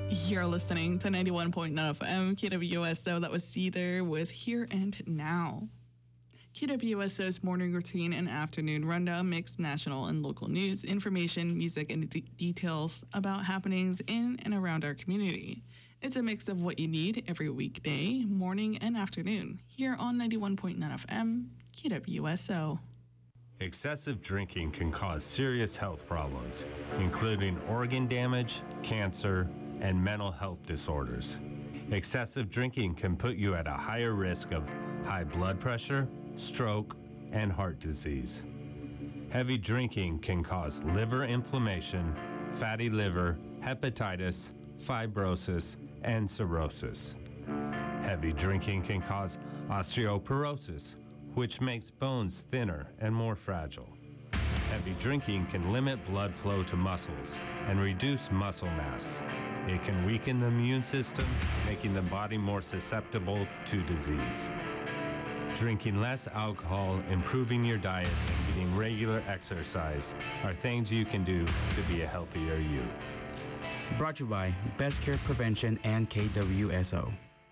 You're listening to 91.9 FM KWSO. That was Seether with Here and Now. KWSO's morning routine and afternoon rundown mix national and local news, information, music, and details about happenings in and around our community. It's a mix of what you need every weekday, morning, and afternoon here on 91.9 FM KWSO. Excessive drinking can cause serious health problems, including organ damage, cancer, and mental health disorders. Excessive drinking can put you at a higher risk of high blood pressure, stroke, and heart disease. Heavy drinking can cause liver inflammation, fatty liver, hepatitis, fibrosis, and cirrhosis. Heavy drinking can cause osteoporosis, which makes bones thinner and more fragile. Heavy drinking can limit blood flow to muscles and reduce muscle mass. It can weaken the immune system, making the body more susceptible to disease. Drinking less alcohol, improving your diet, and getting regular exercise are things you can do to be a healthier you. Brought to you by Best Care Prevention and KWSO.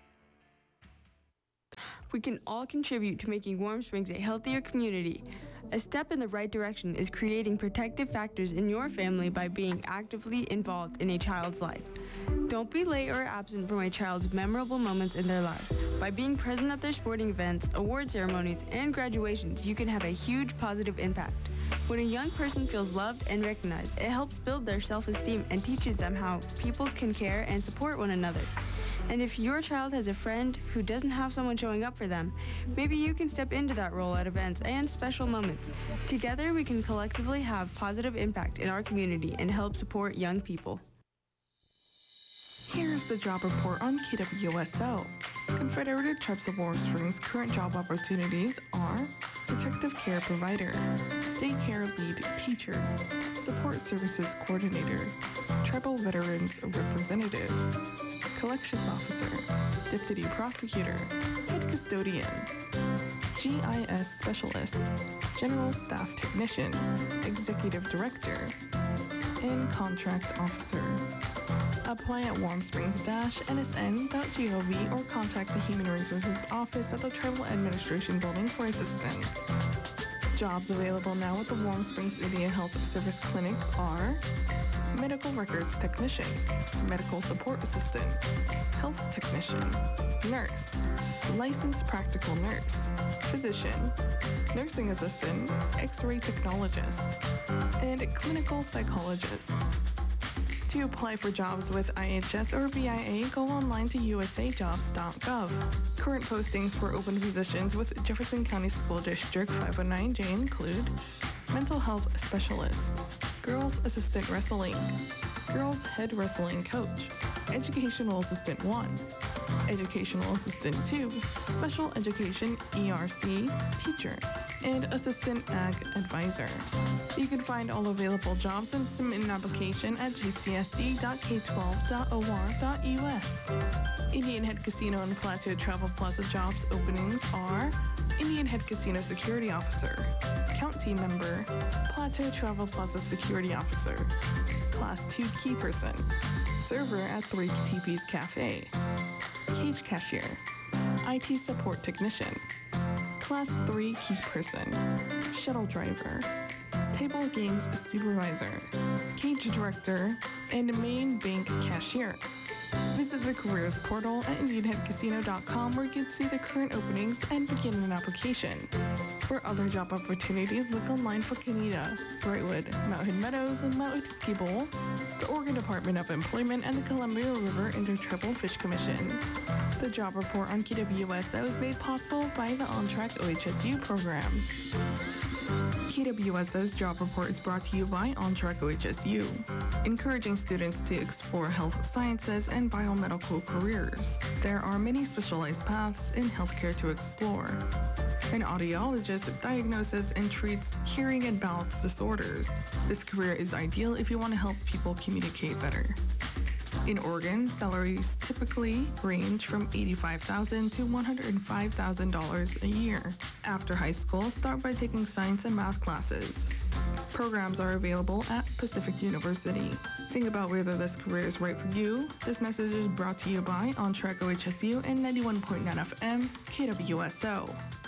We can all contribute to making Warm Springs a healthier community. A step in the right direction is creating protective factors in your family by being actively involved in a child's life. Don't be late or absent from a child's memorable moments in their lives. By being present at their sporting events, award ceremonies, and graduations, you can have a huge positive impact. When a young person feels loved and recognized, it helps build their self-esteem and teaches them how people can care and support one another. And if your child has a friend who doesn't have someone showing up for them, maybe you can step into that role at events and special moments. Together, we can collectively have positive impact in our community and help support young people. Here's the job report on KWSO. Confederated Tribes of Warm Springs' current job opportunities are protective care provider, daycare lead teacher, support services coordinator, tribal veterans representative, collections officer, deputy prosecutor, head custodian, GIS specialist, general staff technician, executive director, and contract officer. Apply at warmsprings-nsn.gov or contact the Human Resources Office at the Tribal Administration Building for assistance. Jobs available now at the Warm Springs Indian Health Service Clinic are medical records technician, medical support assistant, health technician, nurse, licensed practical nurse, physician, nursing assistant, x-ray technologist, and clinical psychologist. To apply for jobs with IHS or VIA, go online to usajobs.gov. Current postings for open positions with Jefferson County School District 509J include mental health specialist, girls assistant wrestling, girls head wrestling coach, educational assistant 1, educational assistant 2, special education ERC teacher, and assistant ag advisor. You can find all available jobs and submit an application at gcsd.k12.or.us. Indian Head Casino and Plateau Travel Plaza jobs openings are Indian Head Casino Security Officer, Count Team Member, Plateau Travel Plaza Security Officer, Class 2 Key Person, Server at 3 TP's Cafe, Cage Cashier, IT Support Technician, Class 3 Key Person, Shuttle Driver, Table Games Supervisor, Cage Director, and Main Bank Cashier. Visit the careers portal at IndianHeadCasino.com where you can see the current openings and begin an application. For other job opportunities, look online for Canada, Brightwood, Mountain Meadows, and Mountain Ski Bowl, the Oregon Department of Employment, and the Columbia River Intertribal Fish Commission. The job report on KWSO is made possible by the On Track OHSU program. KWSO's job report is brought to you by On Track OHSU, encouraging students to explore health sciences and biomedical careers. There are many specialized paths in healthcare to explore. An audiologist diagnoses and treats hearing and balance disorders. This career is ideal if you want to help people communicate better. In Oregon, salaries typically range from $85,000 to $105,000 a year. After high school, start by taking science and math classes. Programs are available at Pacific University. Think about whether this career is right for you. This message is brought to you by On Track OHSU and 91.9 FM KWSO.